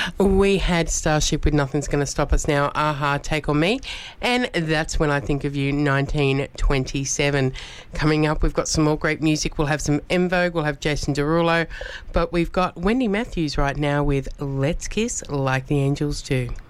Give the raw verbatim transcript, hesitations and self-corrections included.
We had Starship with Nothing's Gonna Stop Us Now, Aha, Take On Me, and That's When I Think of You, nineteen twenty-seven. Coming up, we've got some more great music. We'll have some En Vogue, we'll have Jason Derulo, but we've got Wendy Matthews right now with Let's Kiss Like the Angels Do.